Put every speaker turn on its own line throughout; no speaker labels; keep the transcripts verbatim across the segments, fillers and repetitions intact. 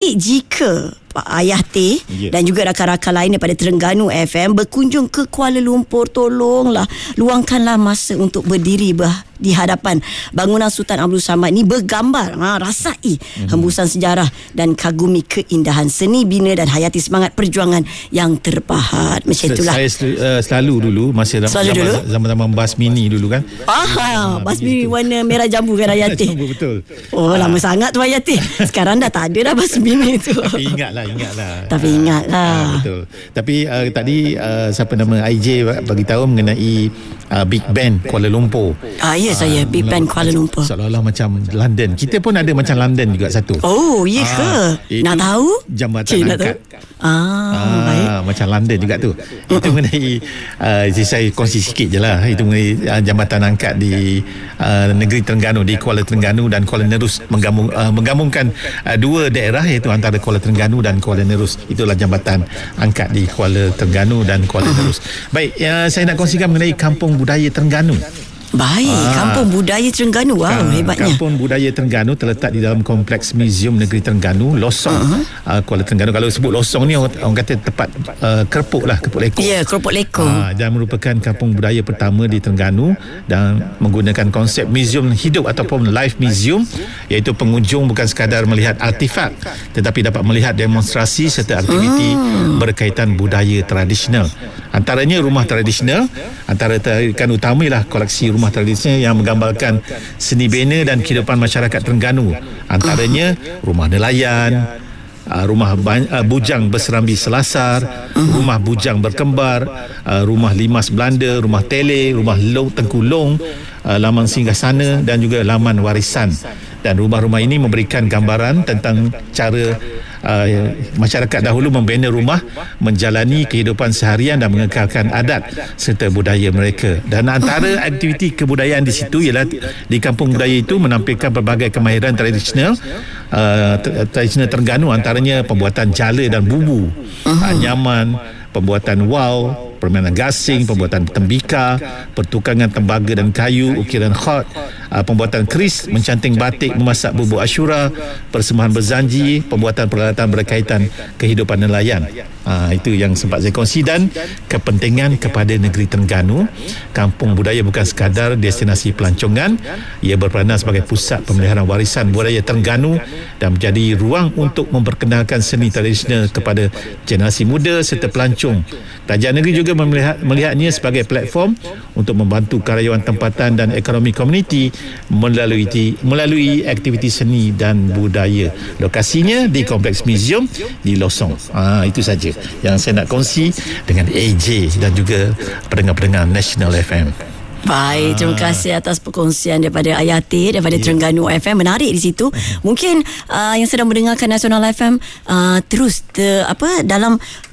menarik jika Pak Ayah Teh yeah. dan juga rakan-rakan lain daripada Terengganu F M berkunjung ke Kuala Lumpur. Tolonglah luangkanlah masa untuk berdiri bah di hadapan bangunan Sultan Abdul Samad ni, bergambar, ha, rasai mm-hmm. hembusan sejarah dan kagumi keindahan seni bina dan hayati semangat perjuangan yang terpahat. Macam itulah.
Saya sel, uh, selalu dulu masa zaman, zaman-zaman bas mini dulu kan.
Ah, bas mini warna merah jambu kan Ayah Teh.
Jambu betul.
Oh, lama ah. sangat tu Ayah Teh. Sekarang dah tak ada dah bas mini tu.
Tapi ingatlah, ingatlah.
Tapi ingatlah.
Ah, betul. Tapi uh, tadi uh, siapa nama I J bagi tahu mengenai uh, Big Ben Kuala Lumpur.
Ah, ya saya uh, Big Ben Kuala Lumpur.
Seolah-olah macam London. Kita pun ada macam London juga satu.
Oh, ya ke? Ah, nak tahu?
Jambatan
Cik,
angkat.
Ah, ah, baik.
Macam London juga tu. Itu mengenai uh, saya kongsi sikit je lah. Itu mengenai uh, jambatan angkat di uh, negeri Terengganu, di Kuala Terengganu dan Kuala Nerus, menggabung, uh, menggabungkan uh, dua daerah, iaitu antara Kuala Terengganu dan Kuala Nerus. Itulah jambatan angkat di Kuala Terengganu dan Kuala Nerus. Baik, uh, saya nak kongsikan mengenai Kampung Budaya Terengganu.
Baik, ah, Kampung Budaya Terengganu. Wow, ka- hebatnya.
Kampung Budaya Terengganu terletak di dalam Kompleks Museum Negeri Terengganu, Losong, uh-huh. uh, Kuala Terengganu. Kalau sebut Losong ni orang, orang kata tempat uh, kerupuk lah, kerupuk lekor.
Ya, yeah, kerupuk lekor.
Uh, dan merupakan kampung budaya pertama di Terengganu dan menggunakan konsep museum hidup ataupun live museum, iaitu pengunjung bukan sekadar melihat artifak tetapi dapat melihat demonstrasi serta aktiviti hmm. berkaitan budaya tradisional. Antaranya rumah tradisional, antara tarikan utama ialah koleksi rumah tradisional yang menggambarkan seni bina dan kehidupan masyarakat Terengganu. Antaranya rumah nelayan, rumah bujang berserambi selasar, rumah bujang berkembar, rumah limas Belanda, rumah tele, rumah long, Tengku Long, laman singgahsana dan juga laman warisan. Dan rumah-rumah ini memberikan gambaran tentang cara uh, masyarakat dahulu membina rumah, menjalani kehidupan seharian dan mengekalkan adat serta budaya mereka. Dan antara aktiviti kebudayaan di situ ialah di kampung budaya itu menampilkan berbagai kemahiran tradisional uh, tradisional Terengganu, antaranya pembuatan jala dan bubu, uh, nyaman, pembuatan wau, permainan gasing, pembuatan tembika, pertukangan tembaga dan kayu, ukiran khot, uh, pembuatan keris, mencanting batik, memasak bubur asyura, persembahan berzanji, pembuatan peralatan berkaitan kehidupan nelayan. Uh, itu yang sempat saya kongsi. Dan kepentingan kepada negeri Terengganu, kampung budaya bukan sekadar destinasi pelancongan, ia berperanan sebagai pusat pemeliharaan warisan budaya Terengganu dan menjadi ruang untuk memperkenalkan seni tradisional kepada generasi muda serta pelancong. Kerajaan negeri juga melihat, melihatnya sebagai platform untuk membantu karyawan tempatan dan ekonomi komuniti melalui melalui aktiviti seni dan budaya. Lokasinya di Kompleks Museum di Losong. Ah, itu saja yang saya nak kongsi dengan A J dan juga pendengar-pendengar National F M.
Baik, terima kasih atas perkongsian daripada Ayah Teh daripada yeah. Terengganu F M. Menarik di situ. Mungkin uh, yang sedang mendengarkan National F M uh, terus te, apa dalam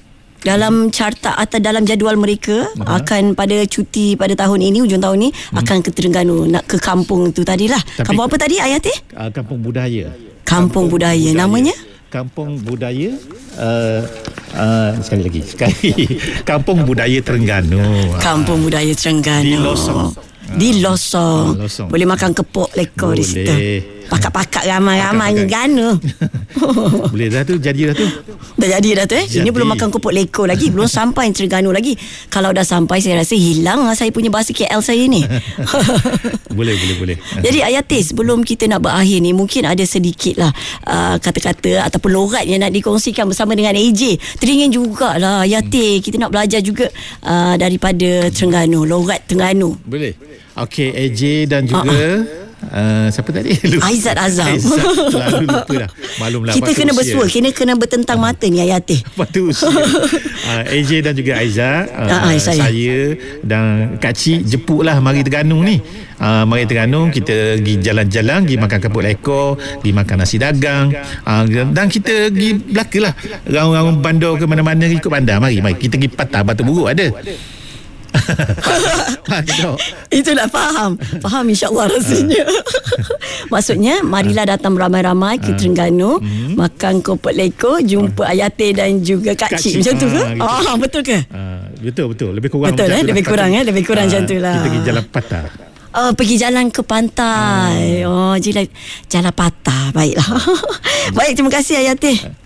dalam carta atau dalam jadual mereka uh-huh. akan pada cuti pada tahun ini, hujung tahun ini hmm. akan ke Terengganu, nak ke kampung itu tadilah. Tapi, kampung apa tadi Ayah Teh?
Uh, kampung budaya.
Kampung, kampung budaya. budaya. Namanya?
Kampung Budaya uh, uh, sekali lagi sekali Kampung Budaya Terengganu.
Kampung Budaya Terengganu
di Losong.
Di Losong. Ah, Losong. Boleh makan kepok lekor di situ. Pakak-pakak ramai-ramai Terengganu.
Boleh dah tu, jadi dah tu.
Dah jadi dah tu eh. Jadi. Ini belum makan kepok lekor lagi, belum sampai Terengganu lagi. Kalau dah sampai saya rasa hilang saya punya bahasa K L saya ni.
Boleh, boleh, boleh.
Jadi Ayah Teh, sebelum kita nak berakhir ni, mungkin ada sedikit lah uh, kata-kata ataupun logat yang nak dikongsikan bersama dengan A J. Teringin jugalah Ayah Teh, kita nak belajar juga uh, daripada Terengganu, logat Terengganu.
Boleh. Okey, A J dan juga uh-uh. Uh, siapa tadi?
Aizat Azam.
Aizat, selalu lupa dah. Maklumlah.
Kita kena usia. bersua, kena kena bertentang mata ni Ayah Teh.
Patu usia. uh, A J dan juga Aizat, uh, uh, saya. saya dan Kak Cik jemputlah mari Terengganu ni. Uh, mari Terengganu, kita pergi jalan-jalan, pergi makan kepuk lekor, pergi makan nasi dagang, uh, dan kita pergi belakalah raung-raung bandar ke mana-mana ikut bandar. Mari, mari kita pergi Patah Batu Buruk ada.
Itulah faham. Faham insya-Allah rasanya. Maksudnya marilah datang ramai-ramai ke Terengganu, hmm. makan kopek leko, jumpa Ayah Teh dan juga Kak, Kak Cik macam tu ke? Ah, ah betul ke?
Ah, betul betul, lebih kurang
betul eh, lebih kurang eh, lebih kurang macam tu lah.
Kita pergi jalan Patah.
Oh, pergi jalan ke pantai. Hmm. Oh, jalan jalan Patah. Baiklah. Baik, terima kasih Ayah Teh.